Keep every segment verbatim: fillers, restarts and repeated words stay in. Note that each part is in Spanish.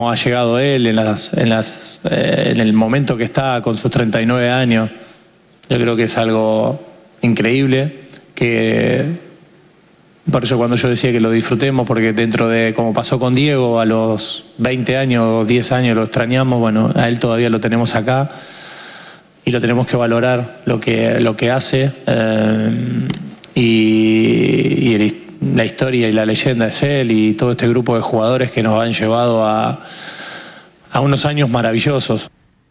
ha llegado él en, las, en, las, eh, en el momento que está con sus treinta y nueve años. Yo creo que es algo increíble, que por eso cuando yo decía que lo disfrutemos, porque dentro de, como pasó con Diego, a los veinte años o diez años lo extrañamos, bueno, a él todavía lo tenemos acá y lo tenemos que valorar lo que, lo que hace, eh, y, y el, la historia y la leyenda es él y todo este grupo de jugadores que nos han llevado a, a unos años maravillosos.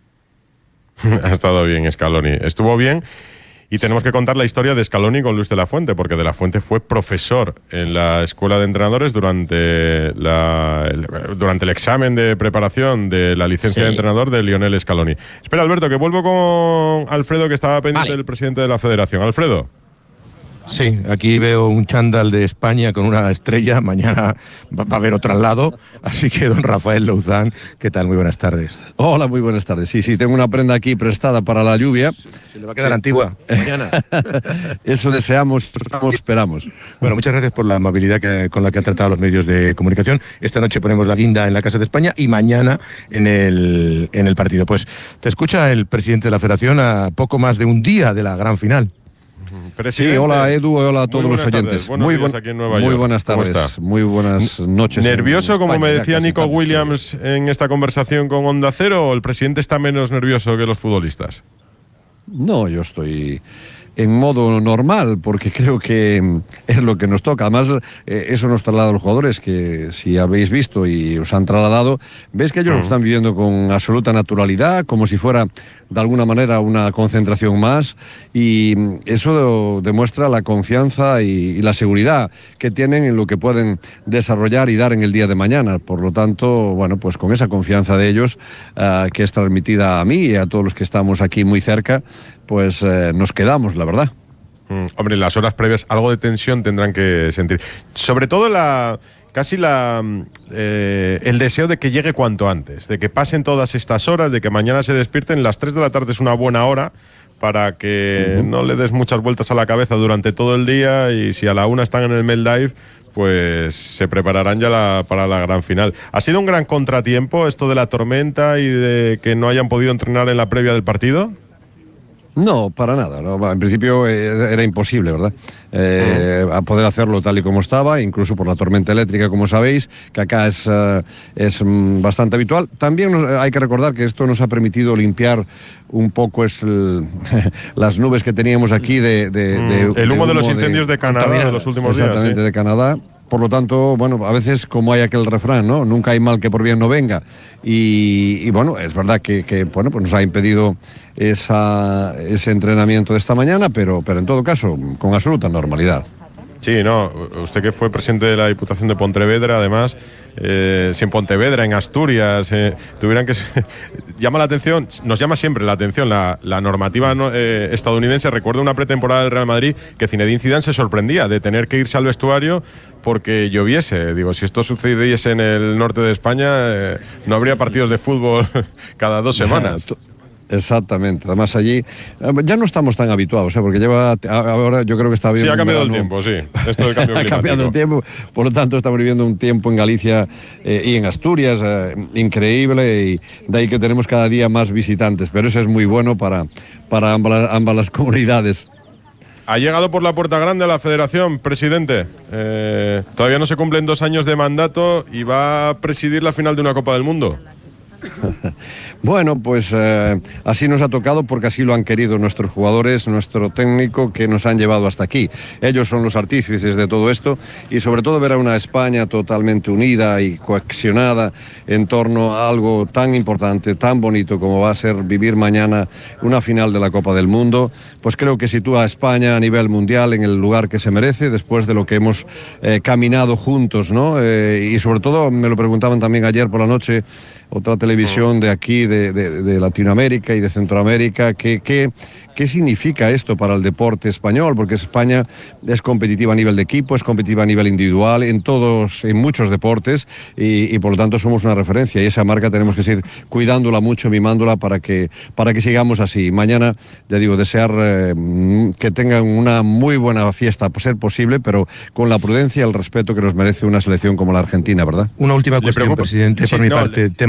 Ha estado bien Scaloni, estuvo bien. Y tenemos que contar la historia de Scaloni con Luis de la Fuente, porque de la Fuente fue profesor en la escuela de entrenadores durante, la, el, durante el examen de preparación de la licencia sí. de entrenador de Lionel Scaloni. Espera, Alberto, que vuelvo con Alfredo, que estaba pendiente vale. del presidente de la federación. Alfredo. Sí, aquí veo un chándal de España con una estrella, mañana va a haber otro al lado, así que don Rafael Louzán, ¿qué tal? Muy buenas tardes. Hola, muy buenas tardes. Sí, sí, tengo una prenda aquí prestada para la lluvia. Se, se le va a quedar antigua mañana. Eso deseamos, esperamos. Bueno, muchas gracias por la amabilidad que, con la que han tratado los medios de comunicación. Esta noche ponemos la guinda en la Casa de España y mañana en el, en el partido. Pues te escucha el presidente de la Federación a poco más de un día de la gran final. Presidente. Sí, hola Edu, hola a todos los oyentes. Muy, buen, aquí en Nueva York. muy buenas tardes, muy buenas noches. ¿Nervioso, como me decía Nico Williams en esta conversación con Onda Cero, o el presidente está menos nervioso que los futbolistas? No, yo estoy en modo normal, porque creo que es lo que nos toca. Además, eh, eso nos traslada a los jugadores, que si habéis visto y os han trasladado, veis que ellos mm. lo están viviendo con absoluta naturalidad, como si fuera de alguna manera una concentración más, y eso demuestra la confianza y, y la seguridad que tienen en lo que pueden desarrollar y dar en el día de mañana. Por lo tanto, bueno, pues con esa confianza de ellos, uh, que es transmitida a mí y a todos los que estamos aquí muy cerca, pues eh, nos quedamos, la verdad. Mm, hombre, en las horas previas algo de tensión tendrán que sentir. Sobre todo la... casi la eh, el deseo de que llegue cuanto antes, de que pasen todas estas horas, de que mañana se despierten. Las tres de la tarde es una buena hora para que uh-huh. no le des muchas vueltas a la cabeza durante todo el día, y si a la una están en el Meldive, pues se prepararán ya la, para la gran final. ¿Ha sido un gran contratiempo esto de la tormenta y de que no hayan podido entrenar en la previa del partido? No, para nada. ¿no? En principio eh, era imposible, ¿verdad? Eh, uh-huh. A poder hacerlo tal y como estaba, incluso por la tormenta eléctrica, como sabéis, que acá es, uh, es um, bastante habitual. También hay que recordar que esto nos ha permitido limpiar un poco es el, las nubes que teníamos aquí de... de, mm, de el humo de, humo de los incendios de, de Canadá de los últimos días. Exactamente, ¿sí? de Canadá. Por lo tanto, bueno, a veces como hay aquel refrán, ¿no? Nunca hay mal que por bien no venga. Y, y bueno, es verdad que, que bueno, pues nos ha impedido esa, ese entrenamiento de esta mañana, pero, pero en todo caso, con absoluta normalidad. Sí, no, usted que fue presidente de la Diputación de Pontevedra, además, eh, si en Pontevedra, en Asturias, eh, tuvieran que... llama la atención, nos llama siempre la atención la, la normativa no, eh, estadounidense. Recuerdo una pretemporada del Real Madrid que Zinedine Zidane se sorprendía de tener que irse al vestuario porque lloviese. Digo, si esto sucediese en el norte de España, eh, no habría partidos de fútbol cada dos semanas. Exactamente, además allí ya no estamos tan habituados, ¿eh? Porque lleva ahora yo creo que está bien. Sí, ha cambiado el tiempo, sí. Esto del cambio climático. Ha cambiado el tiempo, por lo tanto estamos viviendo un tiempo en Galicia eh, y en Asturias eh, increíble, y de ahí que tenemos cada día más visitantes, pero eso es muy bueno para, para ambas, ambas las comunidades. Ha llegado por la puerta grande a la Federación, presidente. Eh, todavía no se cumplen dos años de mandato y va a presidir la final de una Copa del Mundo. Bueno, pues eh, así nos ha tocado, porque así lo han querido nuestros jugadores, nuestro técnico, que nos han llevado hasta aquí. Ellos son los artífices de todo esto, y sobre todo ver a una España totalmente unida y cohesionada en torno a algo tan importante, tan bonito como va a ser vivir mañana una final de la Copa del Mundo, pues creo que sitúa a España a nivel mundial en el lugar que se merece, después de lo que hemos eh, caminado juntos, ¿no? Eh, y sobre todo, me lo preguntaban también ayer por la noche, otra televisión de aquí, de, de, de Latinoamérica y de Centroamérica. ¿Qué, qué, ¿Qué significa esto para el deporte español? Porque España es competitiva a nivel de equipo, es competitiva a nivel individual, en todos, en muchos deportes, y, y por lo tanto somos una referencia, y esa marca tenemos que seguir cuidándola mucho, mimándola para que, para que sigamos así. Mañana, ya digo, desear eh, que tengan una muy buena fiesta, a ser posible, pero con la prudencia y el respeto que nos merece una selección como la Argentina, ¿verdad? Una última cuestión, presidente, sí, por mi no, parte. le...